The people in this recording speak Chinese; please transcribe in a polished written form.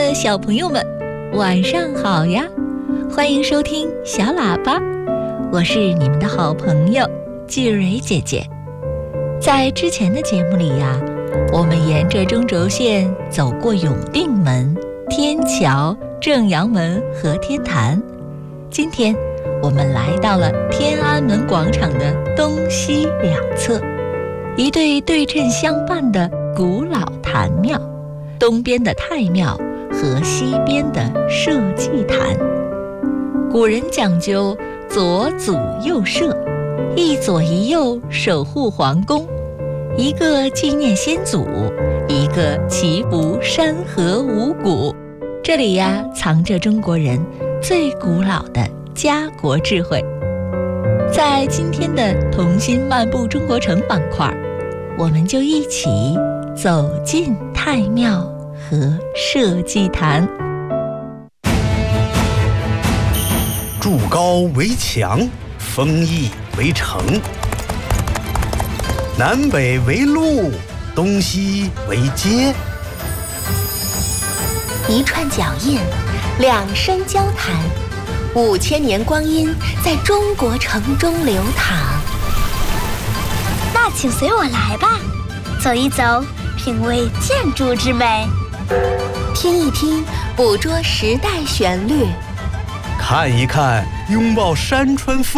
的小朋友们，晚上好呀！欢迎收听小喇叭，我是你们的好朋友季蕊姐姐。在之前的节目里呀，我们沿着中轴线走过永定门、天桥、正阳门和天坛。今天我们来到了天安门广场的东西两侧，一对对称相伴的古老坛庙，东边的太庙和西边的社稷坛。古人讲究左祖右社，一左一右守护皇宫，一个纪念先祖，一个祈福山河五谷。这里呀，藏着中国人最古老的家国智慧。在今天的童心漫步中国城板块，我们就一起走进太庙和社稷坛。 筑高为墙，封邑为城，南北为路，东西为街。 一串脚印，两声交谈，5000年光阴在中国城中流淌。 那请随我来吧，走一走，品味建筑之美； 听一听，捕捉时代旋律； 看一看，拥抱山川风